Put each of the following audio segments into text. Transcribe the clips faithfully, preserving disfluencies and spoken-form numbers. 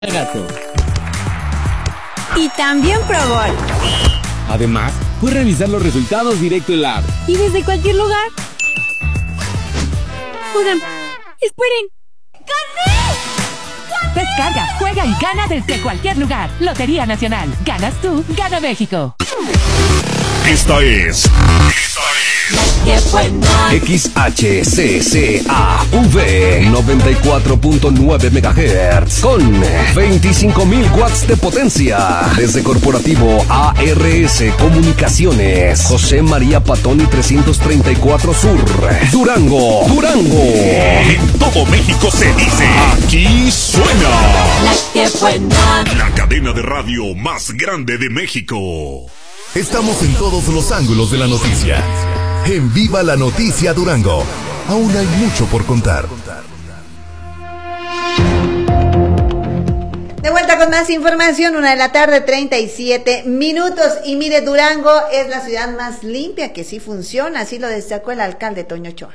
Gato. Y también Progol. Además, puedes revisar los resultados directo en la app. Y desde cualquier lugar. Oigan, esperen. ¡Gané! Descarga, juega y gana desde cualquier lugar. Lotería Nacional. Ganas tú, gana México. Esta es... Esta es... X H C C A V noventa y cuatro punto nueve megahertz con veinticinco mil watts de potencia. Desde Corporativo A R S Comunicaciones, José María Patoni trescientos treinta y cuatro Sur, Durango, Durango. En todo México se dice, aquí suena La que buena. la cadena de radio más grande de México. Estamos en todos los ángulos de la noticia. En Viva la Noticia Durango. Aún hay mucho por contar. De vuelta con más información, una de la tarde, treinta y siete minutos. Y mire, Durango es la ciudad más limpia, que sí funciona, así lo destacó el alcalde Toño Ochoa.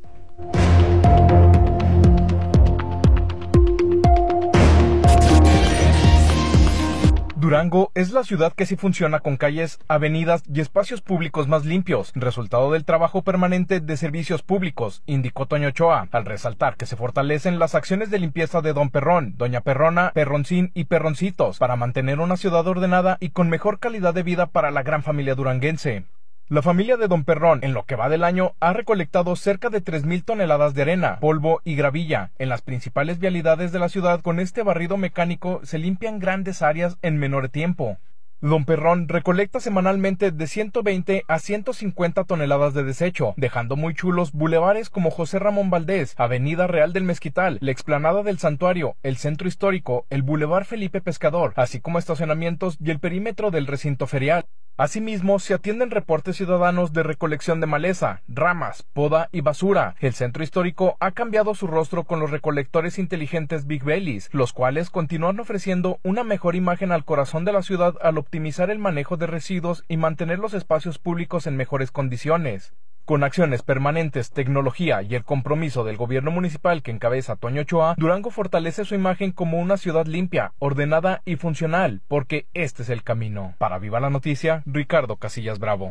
Durango es la ciudad que sí funciona con calles, avenidas y espacios públicos más limpios, resultado del trabajo permanente de servicios públicos, indicó Toño Ochoa, al resaltar que se fortalecen las acciones de limpieza de Don Perrón, Doña Perrona, Perroncín y Perroncitos para mantener una ciudad ordenada y con mejor calidad de vida para la gran familia duranguense. La familia de Don Perrón, en lo que va del año, ha recolectado cerca de tres mil toneladas de arena, polvo y gravilla. En las principales vialidades de la ciudad, con este barrido mecánico, se limpian grandes áreas en menor tiempo. Don Perrón recolecta semanalmente de ciento veinte a ciento cincuenta toneladas de desecho, dejando muy chulos bulevares como José Ramón Valdés, Avenida Real del Mezquital, la Explanada del Santuario, el Centro Histórico, el Bulevar Felipe Pescador, así como estacionamientos y el perímetro del recinto ferial. Asimismo, se atienden reportes ciudadanos de recolección de maleza, ramas, poda y basura. El centro histórico ha cambiado su rostro con los recolectores inteligentes Big Bellies, los cuales continúan ofreciendo una mejor imagen al corazón de la ciudad al optimizar el manejo de residuos y mantener los espacios públicos en mejores condiciones. Con acciones permanentes, tecnología y el compromiso del gobierno municipal que encabeza Toño Ochoa, Durango fortalece su imagen como una ciudad limpia, ordenada y funcional, porque este es el camino. Para Viva la Noticia, Ricardo Casillas Bravo.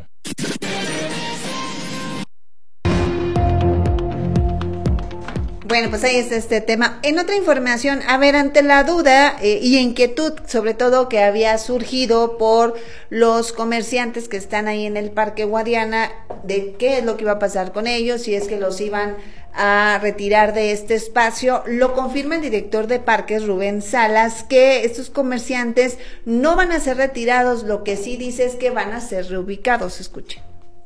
Bueno, pues ahí está este tema. En otra información, a ver, ante la duda eh, y inquietud, sobre todo que había surgido por los comerciantes que están ahí en el Parque Guadiana, de qué es lo que iba a pasar con ellos, si es que los iban a retirar de este espacio, lo confirma el director de parques, Rubén Salas, que estos comerciantes no van a ser retirados, lo que sí dice es que van a ser reubicados. Escuchen.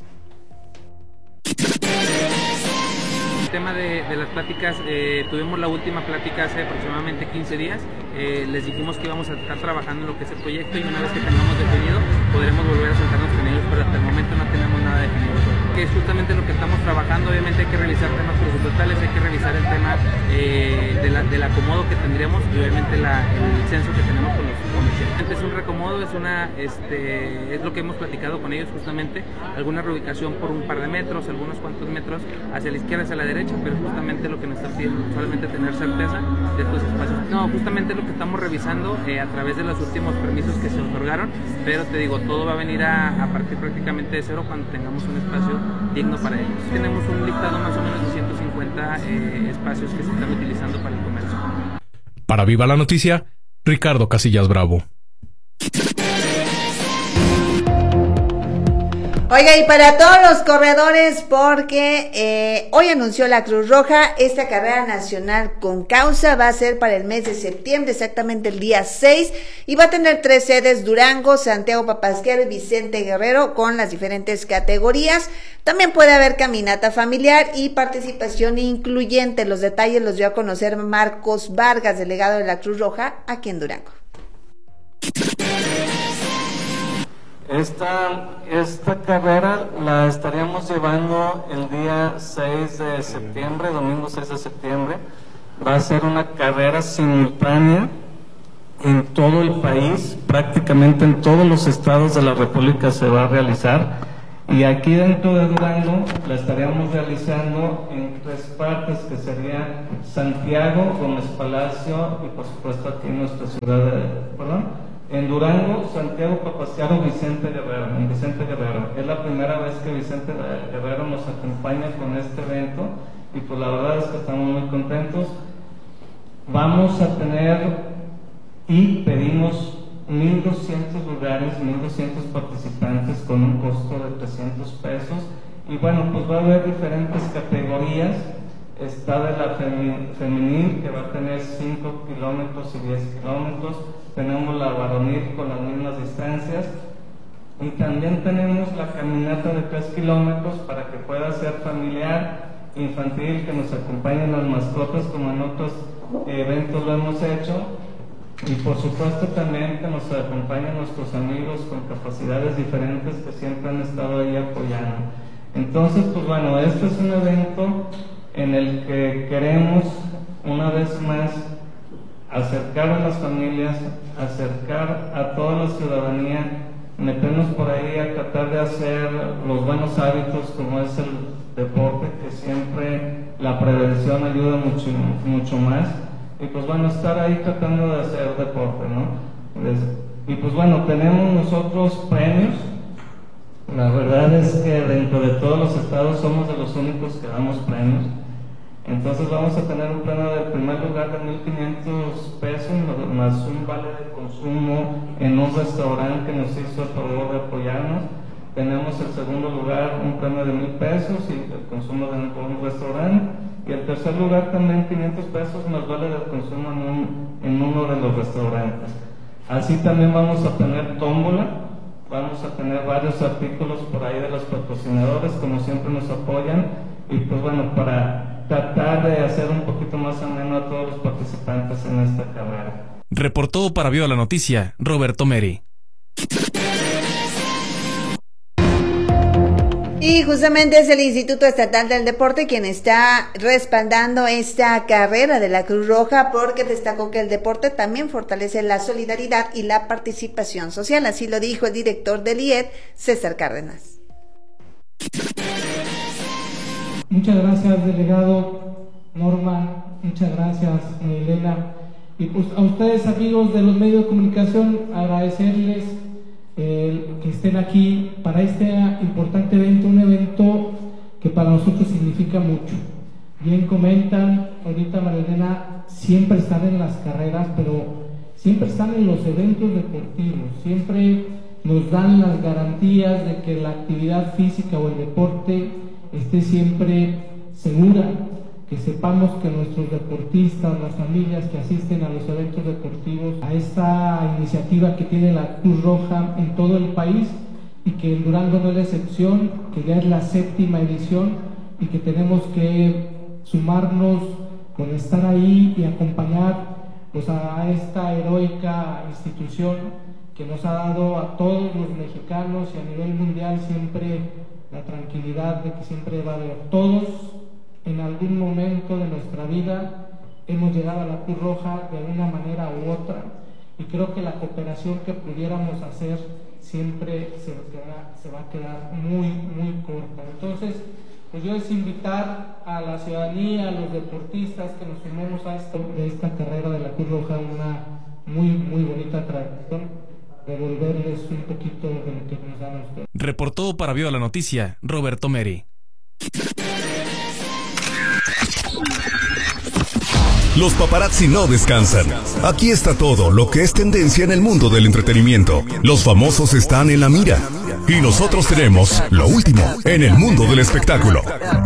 El tema de, de las pláticas, eh, tuvimos la última plática hace aproximadamente quince días, eh, les dijimos que íbamos a estar trabajando en lo que es el proyecto y una vez que tengamos definido podremos volver a sentarnos con ellos, pero hasta el momento no tenemos nada definido, que es justamente lo que estamos trabajando. Obviamente hay que revisar temas presupuestales, hay que revisar el tema eh, de la, del acomodo que tendríamos y obviamente la, el censo que tenemos con los comerciantes. Es un reacomodo, es, una, este, es lo que hemos platicado con ellos justamente, alguna reubicación por un par de metros, algunos cuantos metros hacia la izquierda, hacia la derecha, pero justamente lo que nos están pidiendo, solamente tener certeza de estos espacios. No, justamente lo que estamos revisando eh, a través de los últimos permisos que se otorgaron, pero te digo, todo va a venir a, a partir prácticamente de cero cuando tengamos un espacio digno para ellos. Tenemos un listado más o menos de ciento cincuenta eh, espacios que se están utilizando para el comercio. Para Viva la Noticia, Ricardo Casillas Bravo. Oiga, y para todos los corredores, porque eh, hoy anunció la Cruz Roja, esta carrera nacional con causa va a ser para el mes de septiembre, exactamente el día seis, y va a tener tres sedes: Durango, Santiago Papasquero y Vicente Guerrero, con las diferentes categorías. También puede haber caminata familiar y participación incluyente. Los detalles los dio a conocer Marcos Vargas, delegado de la Cruz Roja aquí en Durango. Esta, esta carrera la estaríamos llevando el día seis de septiembre, domingo seis de septiembre. Va a ser una carrera simultánea en todo el país, prácticamente en todos los estados de la República se va a realizar. Y aquí dentro de Durango la estaríamos realizando en tres partes, que serían Santiago, Gómez Palacio y por supuesto aquí en nuestra ciudad de, perdón, en Durango, Santiago, Papasquiaro, Vicente Guerrero, en Vicente Guerrero. Es la primera vez que Vicente Guerrero nos acompaña con este evento y pues la verdad es que estamos muy contentos. Vamos a tener y pedimos mil doscientos lugares, mil doscientos participantes con un costo de trescientos pesos y bueno, pues va a haber diferentes categorías. Está de la femenil, que va a tener cinco kilómetros y diez kilómetros, tenemos la varonil con las mismas distancias y también tenemos la caminata de tres kilómetros para que pueda ser familiar, infantil, que nos acompañen las mascotas como en otros eventos lo hemos hecho. Y por supuesto también que nos acompañen nuestros amigos con capacidades diferentes que siempre han estado ahí apoyando. Entonces, pues bueno, este es un evento en el que queremos una vez más acercar a las familias, acercar a toda la ciudadanía, meternos por ahí a tratar de hacer los buenos hábitos como es el deporte, que siempre la prevención ayuda mucho, mucho más. Y pues bueno, estar ahí tratando de hacer deporte, ¿no? Y pues bueno, tenemos nosotros premios. La verdad es que dentro de todos los estados somos de los únicos que damos premios. Entonces vamos a tener un premio del primer lugar de mil quinientos pesos, más un vale de consumo en un restaurante que nos hizo el favor de apoyarnos. Tenemos el segundo lugar, un premio de mil pesos y el consumo de un restaurante. Y el tercer lugar también quinientos pesos más vale de consumo en, un, en uno de los restaurantes. Así también vamos a tener tómbola, vamos a tener varios artículos por ahí de los patrocinadores, como siempre nos apoyan. Y pues bueno, para tratar de hacer un poquito más ameno a todos los participantes en esta carrera. Reportó para Viva la Noticia, Roberto Meri. Y justamente es el Instituto Estatal del Deporte quien está respaldando esta carrera de la Cruz Roja, porque destacó que el deporte también fortalece la solidaridad y la participación social. Así lo dijo el director del I E D, César Cárdenas. Muchas gracias, delegado Norma, muchas gracias, Elena. Y pues a ustedes, amigos de los medios de comunicación, agradecerles Eh, que estén aquí para este importante evento, un evento que para nosotros significa mucho. Bien comentan, ahorita Marilena, siempre están en las carreras, pero siempre están en los eventos deportivos, siempre nos dan las garantías de que la actividad física o el deporte esté siempre segura, que sepamos que nuestros deportistas, las familias que asisten a los eventos deportivos, a esta iniciativa que tiene la Cruz Roja en todo el país, y que en Durango no es la excepción, que ya es la séptima edición y que tenemos que sumarnos con estar ahí y acompañar pues a esta heroica institución que nos ha dado a todos los mexicanos y a nivel mundial siempre la tranquilidad de que siempre va a haber todos. En algún momento de nuestra vida hemos llegado a la Cruz Roja de una manera u otra, y creo que la cooperación que pudiéramos hacer siempre se, queda, se va a quedar muy, muy corta. Entonces, pues yo es invitar a la ciudadanía, a los deportistas que nos sumemos a esto, de esta carrera de la Cruz Roja, una muy, muy bonita tradición, devolverles un poquito de lo que nos dan a ustedes. Reportó para Viva la Noticia, Roberto Meri. Los paparazzi no descansan. Aquí está todo lo que es tendencia en el mundo del entretenimiento. Los famosos están en la mira. Y nosotros tenemos lo último en el mundo del espectáculo.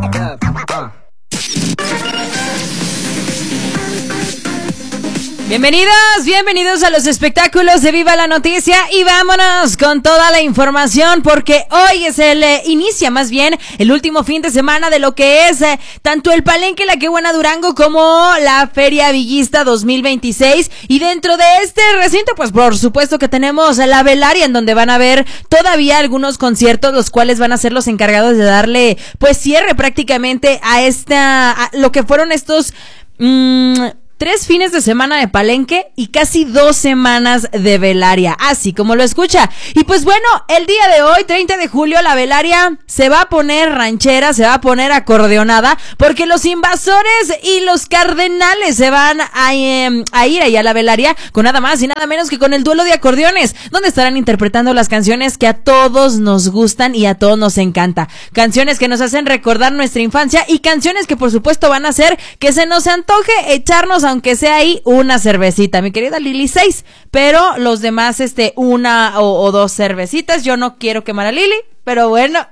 Bienvenidos, bienvenidos a los espectáculos de Viva la Noticia, y vámonos con toda la información, porque hoy es el, eh, inicia más bien el último fin de semana de lo que es eh, tanto el Palenque La Qué Buena Durango como la Feria Villista dos mil veintiséis, y dentro de este recinto pues por supuesto que tenemos la Velaria, en donde van a haber todavía algunos conciertos, los cuales van a ser los encargados de darle pues cierre prácticamente a esta, a lo que fueron estos... Mmm, Tres fines de semana de palenque y casi dos semanas de velaria, así como lo escucha. Y pues bueno, el día de hoy, treinta de julio, la velaria se va a poner ranchera, se va a poner acordeonada, porque los invasores y los cardenales se van a, eh, a ir ahí a la velaria con nada más y nada menos que con el duelo de acordeones, donde estarán interpretando las canciones que a todos nos gustan y a todos nos encanta. Canciones que nos hacen recordar nuestra infancia y canciones que por supuesto van a hacer que se nos antoje echarnos, aunque sea ahí, una cervecita. Mi querida Lili, seis, pero los demás, este, una o, o dos cervecitas. Yo no quiero quemar a Lili, pero bueno.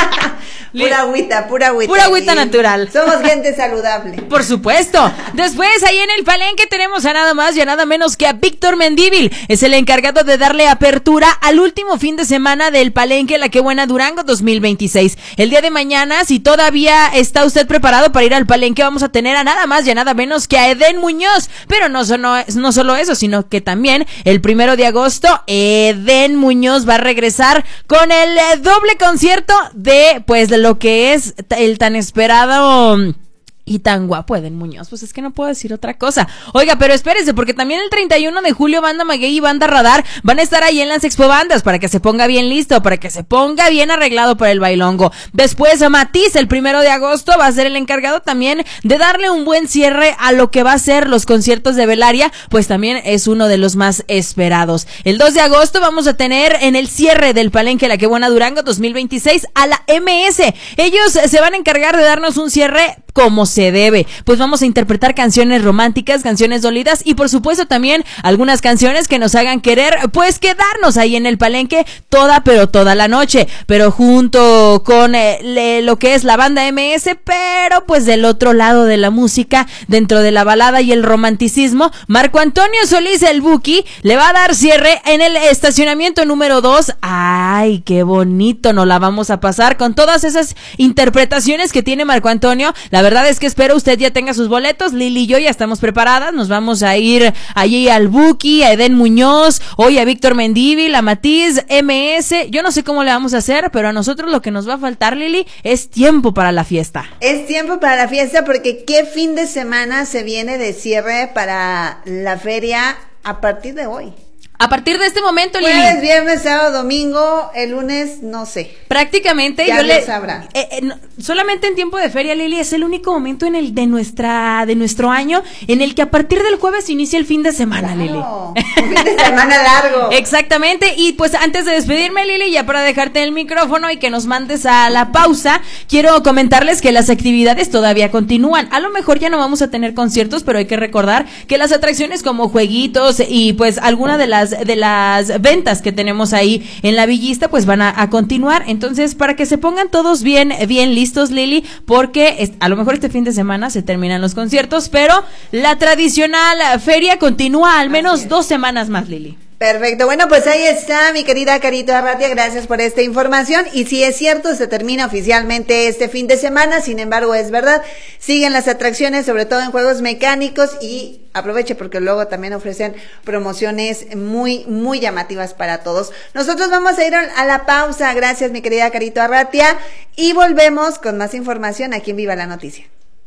Pura agüita, pura agüita. Pura agüita natural. Somos gente saludable. Por supuesto. Después, ahí en el palenque tenemos a nada más y a nada menos que a Víctor Mendívil. Es el encargado de darle apertura al último fin de semana del palenque La Qué Buena Durango dos mil veintiséis. El día de mañana, si todavía está usted preparado para ir al palenque, vamos a tener a nada más y a nada menos que a Edén Muñoz. Pero no solo, no solo eso, sino que también el primero de agosto, Edén Muñoz va a regresar con el eh, doble concierto de, pues, de lo que es el tan esperado y tan guapo Edén Muñoz. Pues es que no puedo decir otra cosa. Oiga, pero espérese, porque también el treinta y uno de julio Banda Maguey y Banda Radar van a estar ahí en las expobandas para que se ponga bien listo, para que se ponga bien arreglado para el bailongo. Después Matiz, el primero de agosto, va a ser el encargado también de darle un buen cierre a lo que va a ser los conciertos de velaria, pues también es uno de los más esperados. El dos de agosto vamos a tener en el cierre del palenque La Qué Buena Durango dos mil veintiséis a la M S. Ellos se van a encargar de darnos un cierre como se debe, pues vamos a interpretar canciones románticas, canciones dolidas y por supuesto también algunas canciones que nos hagan querer pues quedarnos ahí en el palenque toda pero toda la noche, pero junto con eh, le, lo que es la banda M S, pero pues del otro lado de la música, dentro de la balada y el romanticismo, Marco Antonio Solís el Buki le va a dar cierre en el estacionamiento número dos. Ay, qué bonito nos la vamos a pasar con todas esas interpretaciones que tiene Marco Antonio. La La verdad es que espero usted ya tenga sus boletos. Lili y yo ya estamos preparadas. Nos vamos a ir allí al Buki, a Edén Muñoz, hoy a Víctor Mendívil, a Matiz, M S. Yo no sé cómo le vamos a hacer, pero a nosotros lo que nos va a faltar, Lili, es tiempo para la fiesta. Es tiempo para la fiesta porque qué fin de semana se viene de cierre para la feria a partir de hoy. A partir de este momento, Lili. Jueves, viernes, sábado, domingo, el lunes, no sé. Prácticamente, ya yo le sabrá. Eh, eh, no, solamente en tiempo de feria, Lili, es el único momento en el de nuestra, de nuestro año, en el que a partir del jueves inicia el fin de semana, claro, Lili. Un fin de semana largo. Exactamente, y pues antes de despedirme, Lili, ya para dejarte el micrófono y que nos mandes a la pausa, quiero comentarles que las actividades todavía continúan. A lo mejor ya no vamos a tener conciertos, pero hay que recordar que las atracciones como jueguitos y pues alguna de las de las ventas que tenemos ahí en la Villista pues van a, a continuar. Entonces, para que se pongan todos bien bien listos, Lili, porque es, a lo mejor este fin de semana se terminan los conciertos, pero la tradicional feria continúa al menos dos semanas más, Lili. Perfecto, bueno, pues ahí está mi querida Carito Arratia, gracias por esta información. Y si es cierto, se termina oficialmente este fin de semana, sin embargo es verdad, siguen las atracciones, sobre todo en juegos mecánicos, y aproveche porque luego también ofrecen promociones muy, muy llamativas para todos. Nosotros vamos a ir a la pausa, gracias mi querida Carito Arratia, y volvemos con más información aquí en Viva la Noticia.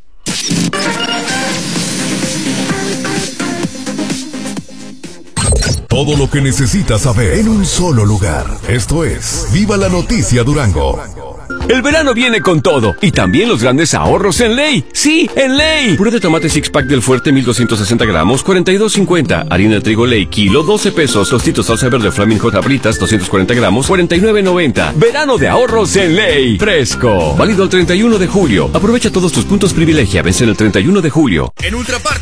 Todo lo que necesitas saber en un solo lugar. Esto es Viva la Noticia Durango. El verano viene con todo, y también los grandes ahorros en Ley. ¡Sí, en Ley! Puré de tomate six pack del Fuerte, mil doscientos sesenta gramos, cuarenta y dos cincuenta. Harina de trigo Ley, kilo, doce pesos. Tostitos salsa verde Flaming Hot Abritas, doscientos cuarenta gramos, cuarenta y nueve noventa. Verano de ahorros en Ley. Fresco. Válido el treinta y uno de julio. Aprovecha todos tus puntos privilegia. Vence el treinta y uno de julio. En Ultrapark